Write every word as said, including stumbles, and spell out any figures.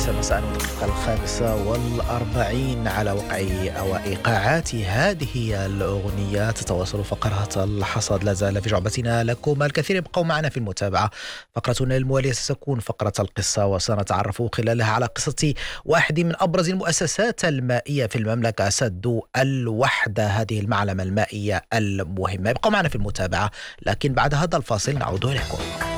السادسة مساء والدقيقة الخامسة والأربعين على وقع أو إيقاعات هذه الأغنية. تتواصل فقرة الحصاد، لا زال في جعبتنا لكم الكثير، يبقوا معنا في المتابعة. فقرتنا الموالية ستكون فقرة القصة، وسنتعرف خلالها على قصة واحد من أبرز المؤسسات المائية في المملكة، سد الوحدة، هذه المعلمة المائية المهمة. يبقوا معنا في المتابعة، لكن بعد هذا الفاصل نعود إليكم.